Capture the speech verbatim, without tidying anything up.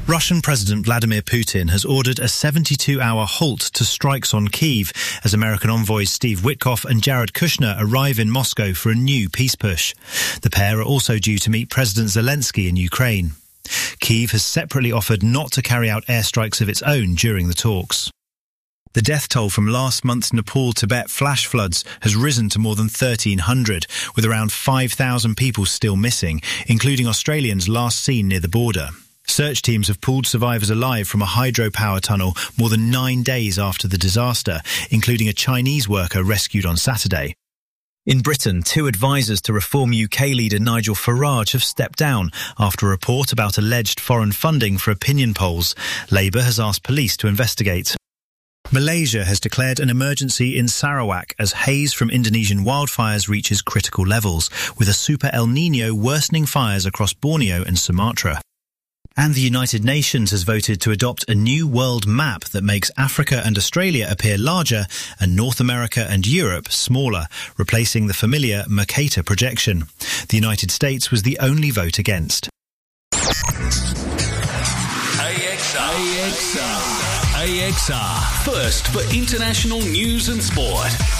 Russian President Vladimir Putin has ordered a seventy-two hour halt to strikes on Kyiv as American envoys Steve Witkoff and Jared Kushner arrive in Moscow for a new peace push. The pair are also due to meet President Zelensky in Ukraine. Kyiv has separately offered not to carry out airstrikes of its own during the talks. The death toll from last month's Nepal-Tibet flash floods has risen to more than thirteen hundred, with around five thousand people still missing, including Australians last seen near the border. Search teams have pulled survivors alive from a hydropower tunnel more than nine days after the disaster, including a Chinese worker rescued on Saturday. In Britain, two advisers to Reform U K leader Nigel Farage have stepped down after a report about alleged foreign funding for opinion polls. Labour has asked police to investigate. Malaysia has declared an emergency in Sarawak as haze from Indonesian wildfires reaches critical levels, with a super El Niño worsening fires across Borneo and Sumatra. And the United Nations has voted to adopt a new world map that makes Africa and Australia appear larger and North America and Europe smaller, replacing the familiar Mercator projection. The United States was the only vote against. A X R. A X R. A X R. First for international news and sport.